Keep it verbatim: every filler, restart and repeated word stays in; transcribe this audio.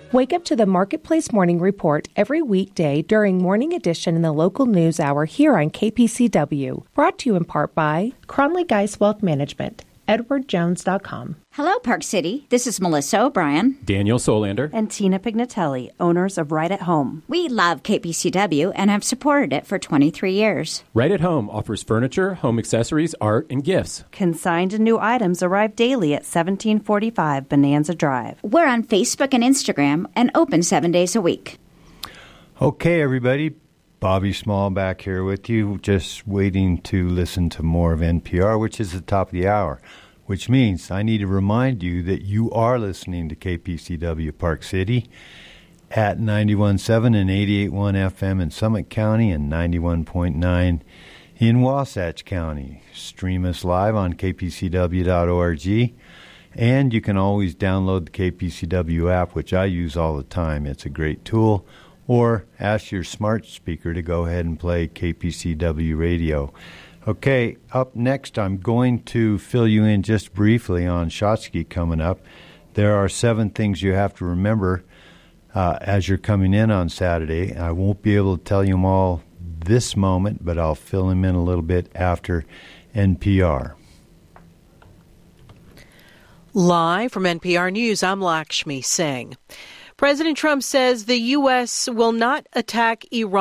Wake up to the Marketplace Morning Report every weekday during Morning Edition in the local news hour here on K P C W. Brought to you in part by Cronley Geist Wealth Management, edward jones dot com. Hello, Park City. This is Melissa O'Brien. Daniel Solander. And Tina Pignatelli, owners of Right at Home. We love K P C W and have supported it for twenty-three years. Right at Home offers furniture, home accessories, art, and gifts. Consigned and new items arrive daily at seventeen forty-five Bonanza Drive. We're on Facebook and Instagram and open seven days a week. Okay, everybody. Bobby Small back here with you, just waiting to listen to more of N P R, which is the top of the hour, which means I need to remind you that you are listening to K P C W Park City at ninety-one point seven and eighty-eight point one F M in Summit County and ninety-one point nine in Wasatch County. Stream us live on k p c w dot org, and you can always download the K P C W app, which I use all the time. It's a great tool. Or ask your smart speaker to go ahead and play K P C W radio. Okay, up next, I'm going to fill you in just briefly on Shotsky coming up. There are seven things you have to remember uh, as you're coming in on Saturday. I won't be able to tell you them all this moment, but I'll fill them in a little bit after N P R. Live from N P R News, I'm Lakshmi Singh. President Trump says the U S will not attack Iran